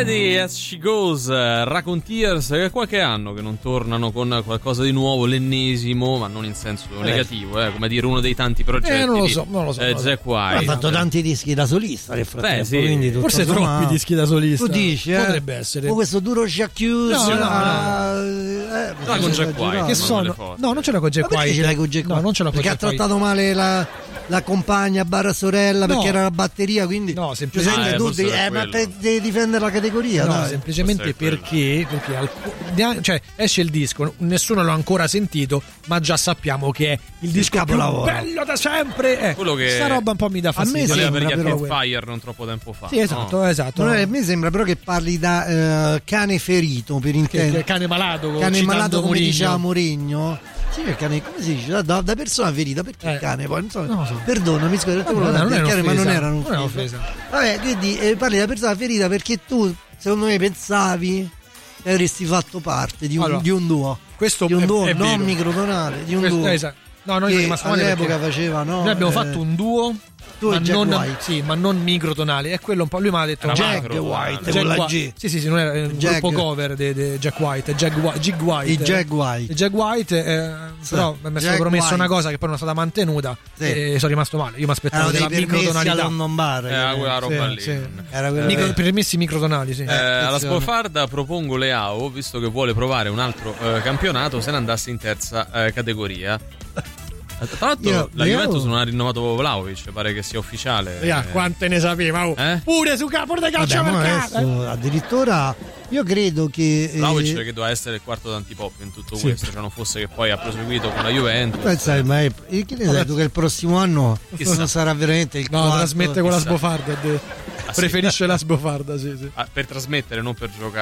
Steady as she goes, Raconteers, che è qualche anno che non tornano con qualcosa di nuovo, l'ennesimo, ma non in senso negativo, come dire uno dei tanti progetti. Non lo so. Jack White. Ha fatto tanti dischi da solista nel frattempo, sì. quindi forse troppi dischi da solista. Tu dici, potrebbe essere. O questo duro Jacques con Jack White. Che sono? No, non ce l'ha con Jack White. Ce l'hai con Jack White? No, non ce l'ha con perché Jack White. Ha trattato male la compagna barra sorella perché era la batteria, quindi no, semplicemente tu ma per difendere la categoria, no, dai. semplicemente perché cioè esce il disco, nessuno l'ha ancora sentito, ma già sappiamo che è il disco più bello da sempre. Quello che sta roba un po' mi dà fastidio. A me sembra però Fire non troppo tempo fa. Sì, esatto. No, a me sembra però che parli da cane ferito, per intendere. Cane malato come diceva Mourinho. Sì, perché come si dice? Da persona ferita, perché cane poi? Non so. Perdonami, scusa, ma non era un'offesa. Vabbè, quindi parli da persona ferita perché tu, secondo me, pensavi che avresti fatto parte di un duo. Questo di un duo è non vero. microtonale, di un duo. Esatto. No, noi che all'epoca faceva, no? Noi abbiamo fatto un duo. Ma non microtonali, è quello un po'. Lui mi ha detto Jack White con la G. Sì, non era un gruppo cover di Jack White, Jack White. Jack White, però mi è stato promesso una cosa che poi non è stata mantenuta e sono rimasto male. Io mi aspettavo della microtonalità. Quella roba lì. Permessi microtonali, sì. Alla Spofarda propongo Leao, visto che vuole provare un altro campionato, se ne andasse in terza categoria. Tra l'altro la Juventus non ha rinnovato Vlahovic, pare che sia ufficiale. Quante ne sapeva? Pure su capo di calcio addirittura io credo che Vlahovic che doveva essere il quarto d'antipop in tutto questo, cioè non fosse che poi ha proseguito con la Juventus. Ma che ne sai tu che il prossimo anno non sarà veramente il quarto? Trasmette con la Spofarda. Preferisce la Spofarda, sì. Per trasmettere, non per giocare.